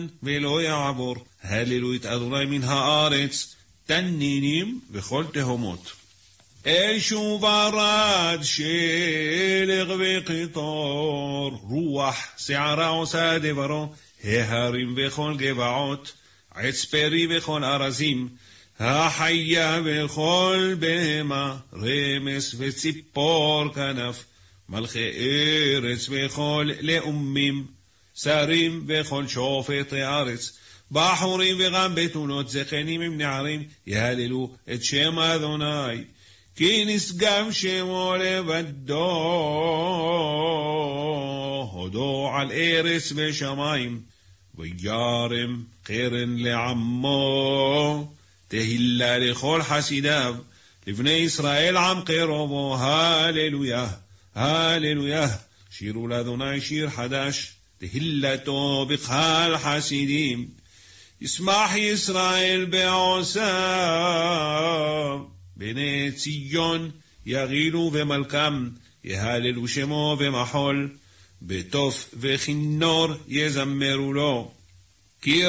ולא יעבור. הללו את אדוני מן הארץ, תנינים וכל תהומות. אש וברד שלג וקיטור, רוח שערה עושה דברו, ההרים וכל גבעות, עץ פרי וכל ארזים, החיה וכל בהמה, רמס וציפור כנף, מלכי ארץ וכל לאומים, שרים וכל שופט הארץ, בחורים וגם בתולות, זקנים עם נערים, יהללו את שם אדוני, כי נשגב שמו לבדו, הודו על ארץ ושמיים, וירם קרן לעמו, תהילה לכל חסידיו, לבני ישראל עם קרובו, הללויה, הללויה, שירו לאדוני שיר חדש, תהילתו בכל חסידים, ישמח ישראל בעושיו, בני ציון יגילו ומלכם, יהללו שמו ומחול, בתוף וכינור יזמרו לו, כי